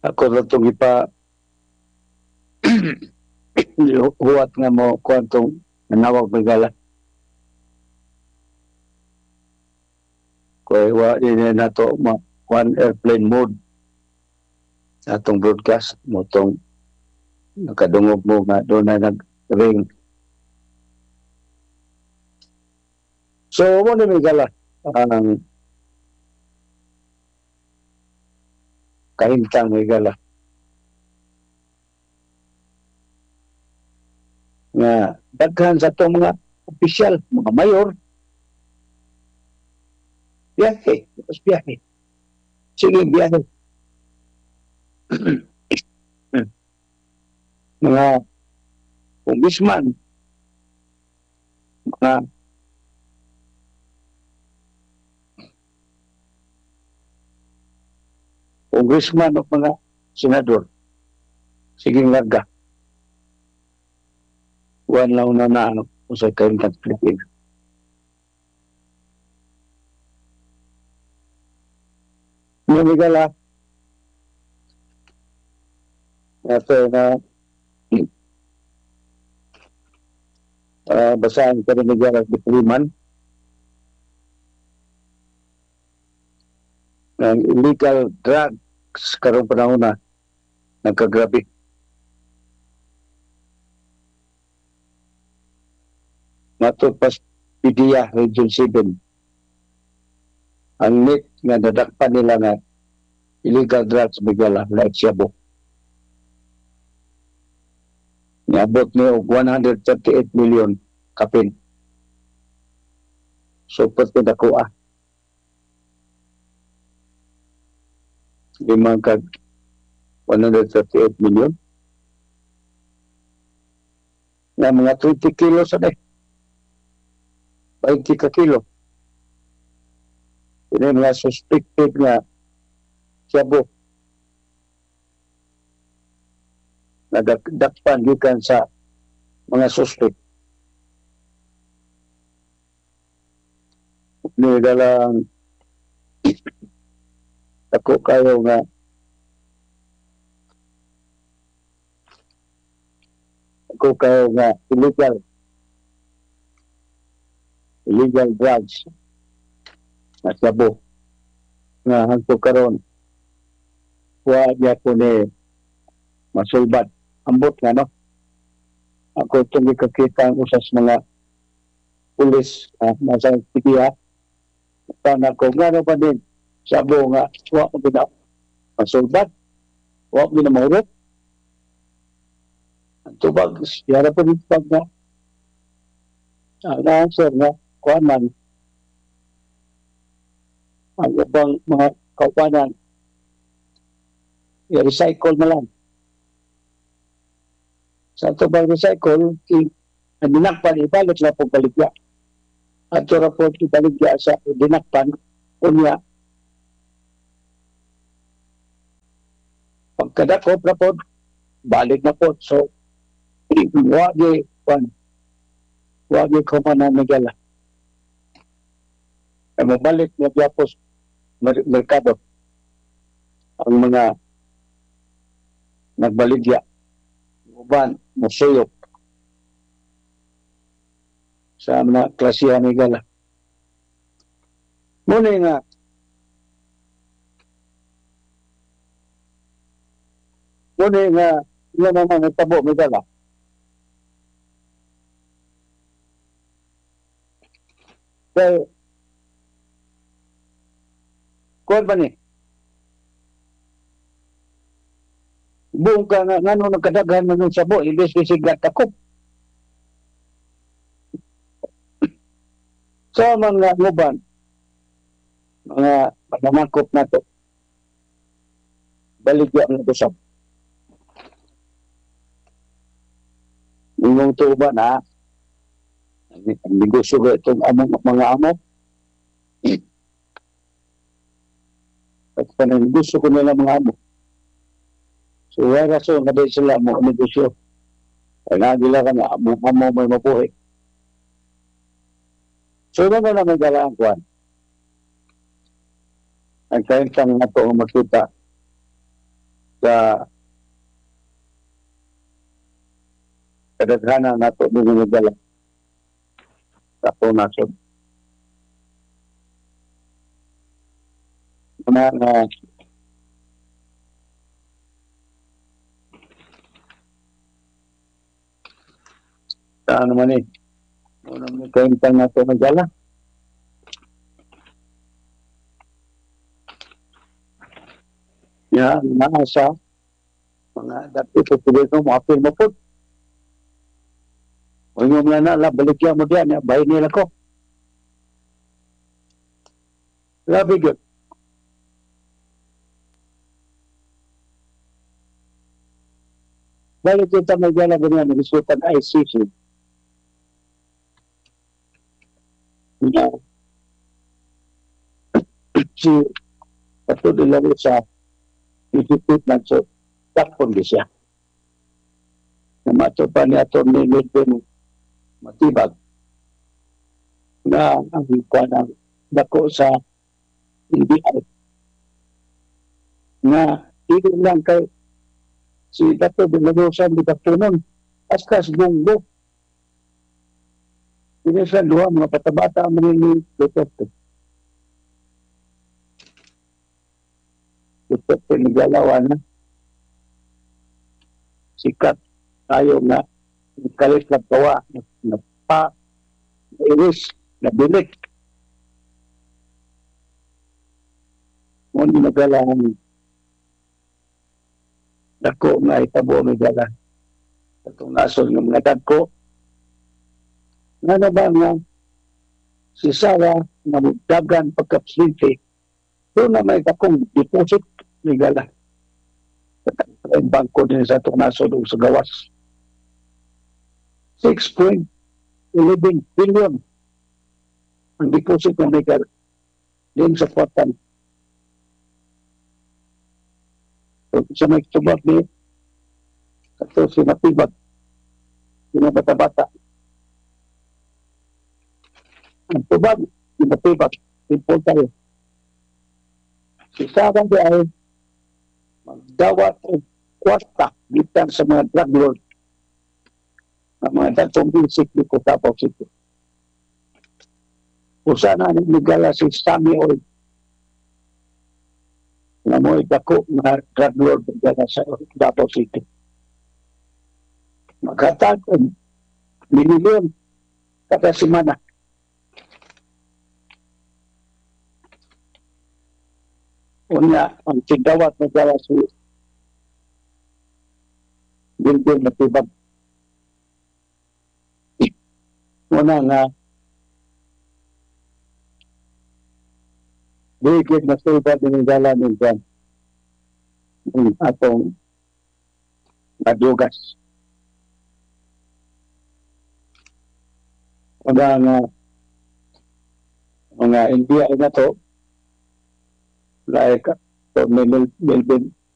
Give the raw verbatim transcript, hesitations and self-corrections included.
Ako lang itong ipa huwat nga mo kwantong nanawag magala. Kaya wa din na to ma one airplane mode atong broadcast mo tong nakadungog mo nga doon na nag-ring. So, mo na may gala ang kahintang may gala. Nga daghan sa itong mga opisyal, mga mayor, biyahe, tapos biyahe. Sige, biyahe. Mga congressman, mga congressman o mga senador. Sige, larga. Buwan lang na na ano, kung sa kahintang Pilipinas. Namigala, ito na uh, basahan ka rin nagala di Puliman ng illegal drugs karong panahon na nagkagrabe. Matod pas P D A Region seven ang N I T nga nadakpan nila nga illegal drugs bigala like Shabu. Niabot niyo one hundred thirty-eight million kapin. So, pati nakuha. Limang kag one hundred thirty-eight million. Na mga twenty kilos sa day. twenty ka kilo. Ini mga suspected nga Shabu. Nadakpan gikan sa mga suspect. Ni dalang ako kayo nga ako kayo nga illegal illegal drugs na Shabu nga hangtod karon wa niya ko ni masulbat ambot nga no ako itong ikakita ang usas mga pulis uh, nasa P D A sana ko nga no pa din Shabu nga wa ko na masulbat wa ko na maurot ang tubag yara pa rin pag na ang answer nga kuanan ang ibang mga kaupanan i-recycle na lang sa tubag recycle ang dinakpan ibalot lang po baligya at yung raport ibaligya sa dinakpan kunya pagkadakop raport balik na po so wagi kwan wagi ko man na nagala ay mabalik na diapos merkado ang mga nagbaligya uban musuyok sa mga klasihan ni gala. Muna nga muna nga yun naman nagtabo ni gala. Kaya kuwan ba ni? Buong ka nga, nga nung nagkadaghan na nung sabo, ibig sisigat ako. Sa mga nguban, mga panamangkop na to, baligya na to sab. Nung to ba na, ang negosyo ba itong among mga amo? At panang gusto ko nila mga amo. So, wala raso na din sila mo negosyo. Ay nagila ka na, amo amo may mabuhay. So, na na may galaan kuhan. Ang kahintang na ito ang makita sa kadaghanan nato mga dala sa atong nasod. Una nga saan naman eh, una mo kaintang nato ng dala. Ya, nasa mga dati sa tuloy mo, apil mo po. O yung mga nala, balikya mo diyan, ya, bahay nila ko. Grabe yun. Balik kita may gala ganyan, nagisutan ay sisi. Ya, si Pato de la Rosa, itipit na so, takpon di siya. Namato pa ni Ato ni Milton Matibag na ang hikwa ng dako sa hindi ay na hindi lang kay si Pato de la Rosa di Patunon askas bunggo. Ini sa dua mga patabata ang mga Duterte. Duterte nagalawan na sikat tayo nga kalis na kawa na pa iris na bilik ngunit nagalang dako nga itabo nagala itong nasod ng mga dagko nga na ba nga si Sara na dagan pagkapsinte doon na may dakong deposit nagala sa bangko din sa itong nasod sa gawas six point one one billion ang deposit ng legal din sa kwartan. So, sa may tubag ni ito si Matibag yung bata-bata ang tubag si Matibag simple tayo si Sarang di ay magdawat o kwarta gitan sa mga drug lord ang mga datong bisik ni Cotabato City. Usa na nagligala si Sammy Oil na mo dako nga drug lord nagligala sa Cotabato City. Maghatag ang milyon kada semana. Unya, ang tigawat nagligala si Bilbil Matibag. Una nga bigit na sulbat ng galanin dyan ng atong nadugas. Una nga mga N B I na to like to Melvin